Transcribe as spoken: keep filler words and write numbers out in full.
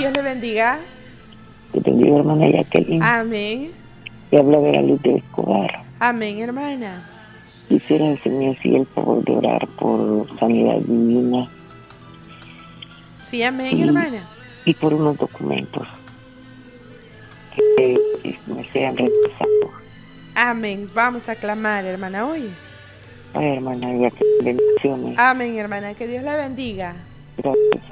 Dios le bendiga. Te bendiga, hermana Jacqueline. Amén. Y habla de la luz de Escobar. Amén, hermana. Quisiera que me hacía el favor de orar por sanidad divina. Sí, amén, y, hermana. Y por unos documentos que me sean rechazados. Amén. Vamos a clamar, hermana, hoy. Ay, hermana Jacqueline, bendiciones. Amén, hermana. Que Dios la bendiga. Gracias.